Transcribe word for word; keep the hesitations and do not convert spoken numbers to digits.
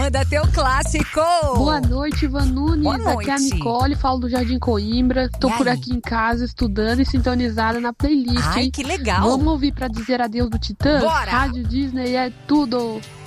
manda teu clássico. Boa noite, Ivan Nunes. Boa noite. Aqui é a Nicole, falo do Jardim Coimbra. Tô E por aí? aqui em casa estudando e sintonizada na playlist. Ai, hein? que legal. Vamos ouvir pra dizer adeus do Titã? Bora. Rádio Disney é tudo.